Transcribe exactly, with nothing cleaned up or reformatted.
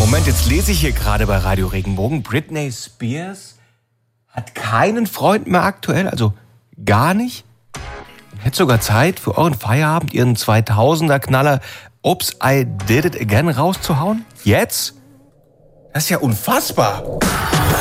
Moment, jetzt lese ich hier gerade bei Radio Regenbogen, Britney Spears hat keinen Freund mehr aktuell, also gar nicht. Hätte sogar Zeit für euren Feierabend, ihren zweitausender-Knaller Oops, I Did It Again rauszuhauen? Jetzt? Das ist ja unfassbar.